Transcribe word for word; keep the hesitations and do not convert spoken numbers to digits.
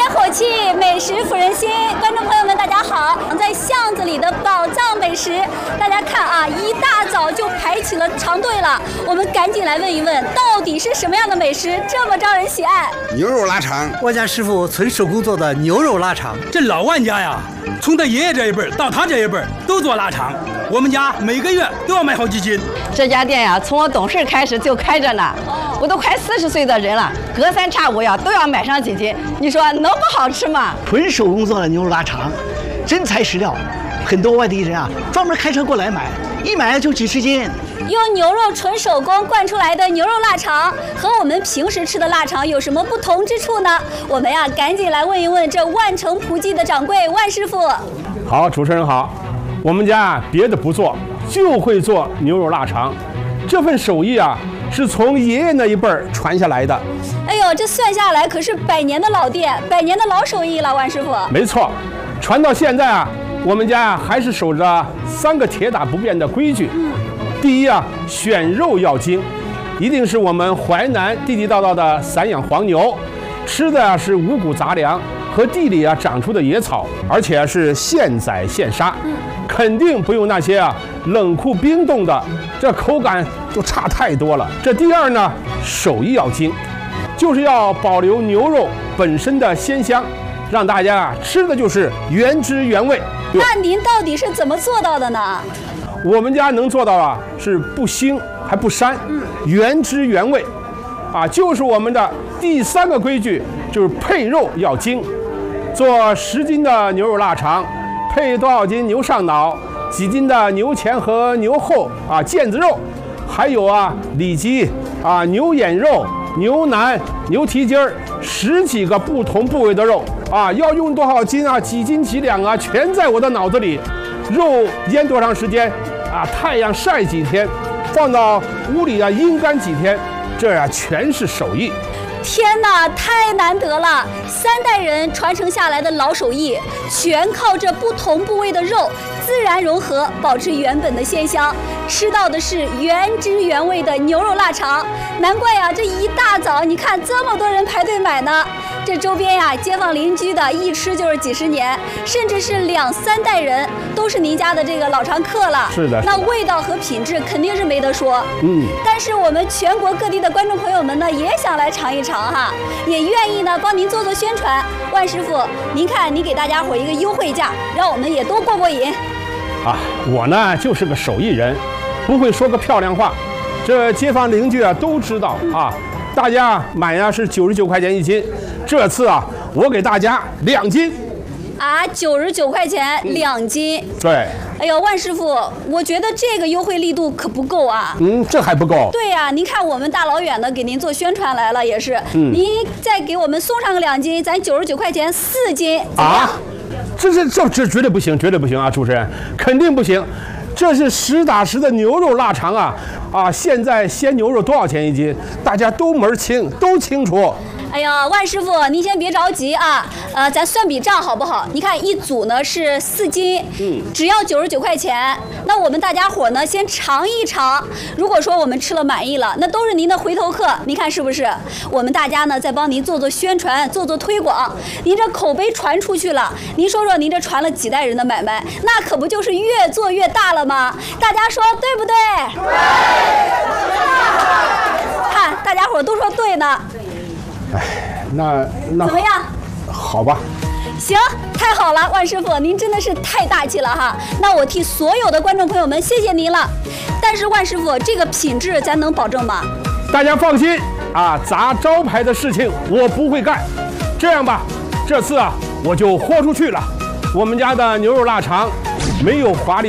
烟火气，美食抚人心。观众朋友们，大家好！在巷子里的宝藏美食，大家看啊，一大早就排起了长队了。我们赶紧来问一问，到底是什么样的美食这么招人喜爱？ 牛肉腊肠， 我家师傅纯手工做的牛肉腊肠。 这老万家呀，从他爷爷这一辈到他这一辈都做腊肠，我们家每个月都要买好几斤。 这家店呀，从我懂事开始就开着呢。我都快四十岁的人了，隔三差五呀都要买上几斤，你说能不好吃吗？ 纯手工做的牛肉腊肠，真材实料，很多外地人啊专门开车过来买，一买就几十斤。 用牛肉纯手工灌出来的牛肉腊肠，和我们平时吃的腊肠有什么不同之处呢？我们呀赶紧来问一问这万城葡记的掌柜万师傅。 好，主持人好，我们家别的不做，就会做牛肉腊肠，这份手艺啊是从爷爷那一辈儿传下来的。 哎呦，这算下来可是百年的老店，百年的老手艺了，万师傅。 没错，传到现在啊，我们家还是守着三个铁打不变的规矩。嗯，第一啊，选肉要精，一定是我们淮南地地道道的散养黄牛，吃的啊是五谷杂粮和地里啊长出的野草，而且是现宰现杀。嗯，肯定不用那些啊冷库冰冻的，这口感就差太多了。这第二呢，手艺要精，就是要保留牛肉本身的鲜香，让大家啊吃的就是原汁原味。 那您到底是怎么做到的呢？ 我们家能做到啊，是不腥还不膻，嗯，原汁原味，啊，就是我们的第三个规矩，就是配肉要精。做十斤的牛肉腊肠，配多少斤牛上脑，几斤的牛前和牛后啊腱子肉，还有啊里脊啊牛眼肉、牛腩、牛蹄筋儿，十几个不同部位的肉啊，要用多少斤啊，几斤几两啊，全在我的脑子里。肉腌多长时间啊？太阳晒几天，放到屋里啊阴干几天，这呀、啊、全是手艺。 天哪，太难得了！三代人传承下来的老手艺，全靠这不同部位的肉自然融合，保持原本的鲜香，吃到的是原汁原味的牛肉腊肠。难怪呀、啊，这一大早你看这么多人排队买呢。这周边呀、啊，街坊邻居的一吃就是几十年，甚至是两三代人都是您家的这个老常客了。 是的， 那味道和品质肯定是没得说。嗯，但是我们全国各地的观众朋友们呢，也想来尝一尝哈，也愿意呢帮您做做宣传。万师傅，您看您给大家伙一个优惠价，让我们也都过过瘾。 啊，我呢就是个手艺人，不会说个漂亮话，这街坊邻居啊都知道啊。大家买呀是九十九块钱一斤，这次啊我给大家两斤。 啊，九十九块钱两斤。 对。 哎呦，万师傅，我觉得这个优惠力度可不够啊。 嗯，这还不够。 对呀、啊，您看我们大老远的给您做宣传来了，也是。嗯。您再给我们送上个两斤，咱九十九块钱四斤，怎么样？啊， 这这这这绝对不行，绝对不行啊！主持人，肯定不行。这是实打实的牛肉腊肠啊！啊，现在鲜牛肉多少钱一斤？大家都门清，都清楚。 哎呀，万师傅，您先别着急啊，呃，咱算笔账好不好？你看一组呢是四斤，嗯，只要九十九块钱。那我们大家伙呢先尝一尝，如果说我们吃了满意了，那都是您的回头客，您看是不是？我们大家呢再帮您做做宣传，做做推广，您这口碑传出去了，您说说您这传了几代人的买卖，那可不就是越做越大了吗？大家说对不对？对。看大家伙都说对呢。 哎，那那怎么样？ 好吧。 行，太好了，万师傅，您真的是太大气了哈！那我替所有的观众朋友们谢谢您了。但是万师傅，这个品质咱能保证吗？ 大家放心啊，砸招牌的事情我不会干。这样吧，这次啊我就豁出去了。我们家的牛肉腊肠没有华丽。